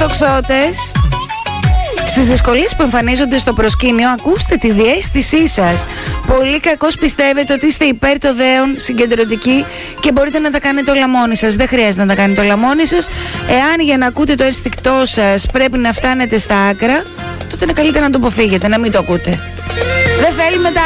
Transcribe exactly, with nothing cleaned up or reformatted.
τοξότες, στις δυσκολίες που εμφανίζονται στο προσκήνιο, ακούστε τη διαίσθησή σας. Πολύ κακώς πιστεύετε ότι είστε υπέρ των δέων, συγκεντρωτικοί και μπορείτε να τα κάνετε όλα μόνοι σας. Δεν χρειάζεται να τα κάνετε όλα μόνοι σας. Εάν για να ακούτε το ένστικτό σας πρέπει να φτάνετε στα άκρα, τότε είναι καλύτερα να το αποφύγετε, να μην το ακούτε. Δεν θέλουμε τα